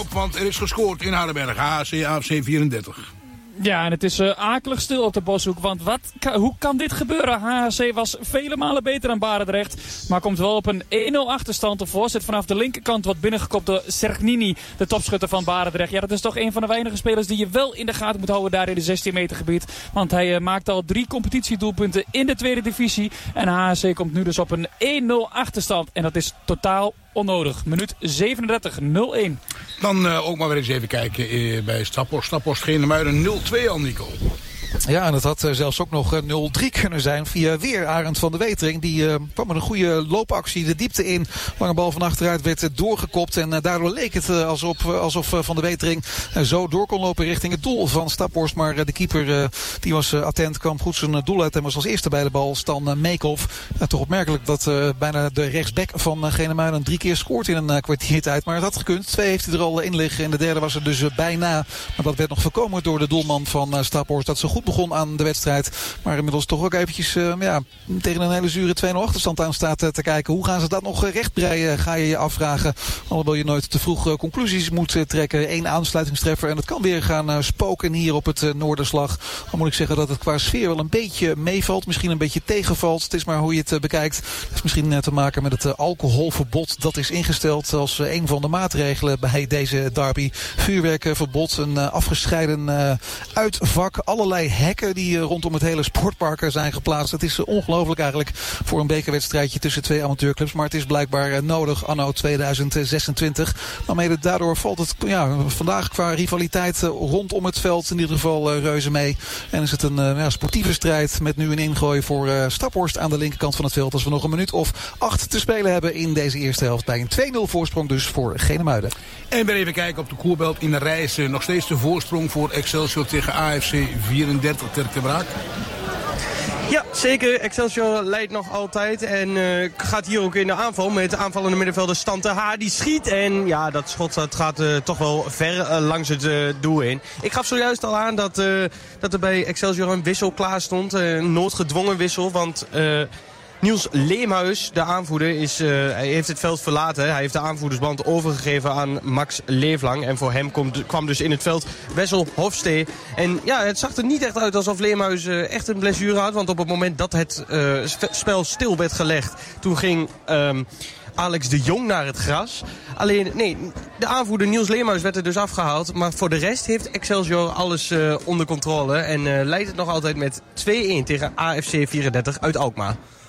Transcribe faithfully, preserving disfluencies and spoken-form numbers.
Want er is gescoord in Hardenberg. H C A F C vierendertig. Ja, en het is uh, akelig stil op de Boshoek. Want wat, ka, hoe kan dit gebeuren? H H C was vele malen beter dan Barendrecht. Maar komt wel op een één nul achterstand. De voorzet vanaf de linkerkant wordt binnengekopt door Sergnini, de topschutter van Barendrecht. Ja, dat is toch een van de weinige spelers die je wel in de gaten moet houden daar in de zestien meter gebied. Want hij uh, maakt al drie competitiedoelpunten in de tweede divisie. En H H C komt nu dus op een één nul achterstand. En dat is totaal onnodig. Minuut zevenendertig, nul één. Dan uh, ook maar weer eens even kijken uh, bij Staphorst. Staphorst Genemuiden nul twee al, Nico. Ja, en het had uh, zelfs ook nog uh, nul drie kunnen zijn via weer Arend van de Wetering. Die uh, kwam met een goede loopactie de diepte in. Lange bal van achteruit werd uh, doorgekopt. En uh, daardoor leek het uh, alsof, uh, alsof uh, Van de Wetering uh, zo door kon lopen richting het doel van Staphorst. Maar uh, de keeper uh, die was uh, attent, kwam goed zijn uh, doel uit. En was als eerste bij de bal Stan uh, Meekhoff. Uh, toch opmerkelijk dat uh, bijna de rechtsback van uh, Genemuiden drie keer scoort in een uh, kwartiertijd. Maar het had gekund. Twee heeft hij er al in liggen. En de derde was er dus uh, bijna. Maar dat werd nog voorkomen door de doelman van uh, Staphorst. Dat zo goed begon aan de wedstrijd. Maar inmiddels toch ook eventjes uh, ja, tegen een hele zure twee nul achterstand aan staat uh, te kijken. Hoe gaan ze dat nog uh, rechtbreien, ga je je afvragen. Alhoewel je nooit te vroeg uh, conclusies moet uh, trekken. Eén aansluitingstreffer en het kan weer gaan uh, spoken hier op het uh, Noorderslag. Dan moet ik zeggen dat het qua sfeer wel een beetje meevalt. Misschien een beetje tegenvalt. Het is maar hoe je het uh, bekijkt. Het heeft misschien uh, te maken met het uh, alcoholverbod. Dat is ingesteld als uh, een van de maatregelen bij deze derby. Vuurwerkverbod, een uh, afgescheiden uh, uitvak. Allerlei hekken die uh, rondom het hele sportpark zijn geplaatst. Het is uh, ongelooflijk eigenlijk voor een bekerwedstrijdje tussen twee amateurclubs. Maar het is blijkbaar uh, nodig anno tweeduizend zesentwintig. Maar mede daardoor valt het ja, vandaag qua rivaliteit uh, rondom het veld in ieder geval uh, reuze mee. En is het een uh, ja, sportieve strijd met nu een ingooi voor uh, Staphorst aan de linkerkant van het veld. Als we nog een minuut of acht te spelen hebben in deze eerste helft. Bij een twee nul voorsprong dus voor Genemuiden. En weer even kijken op de koerbelt in de reis. Uh, nog steeds de voorsprong voor Excelsior tegen A F C vierendertig. Terk de Braak. Ja, zeker. Excelsior leidt nog altijd en uh, gaat hier ook in de aanval met de aanvallende middenvelder Stan ter Haar. Die schiet en ja, dat schot dat gaat uh, toch wel ver uh, langs het uh, doel heen. Ik gaf zojuist al aan dat, uh, dat er bij Excelsior een wissel klaar stond. Uh, een noodgedwongen wissel, want... Uh, Niels Leemhuis, de aanvoerder, is, uh, hij heeft het veld verlaten. Hij heeft de aanvoerdersband overgegeven aan Max Leeflang. En voor hem komt, kwam dus in het veld Wessel Hofstee. En ja, het zag er niet echt uit alsof Leemhuis uh, echt een blessure had. Want op het moment dat het uh, spel stil werd gelegd, toen ging... Um, Alex de Jong naar het gras. Alleen, nee, de aanvoerder Niels Leemhuis werd er dus afgehaald. Maar voor de rest heeft Excelsior alles uh, onder controle. En uh, leidt het nog altijd met twee één tegen A F C vierendertig uit Alkmaar.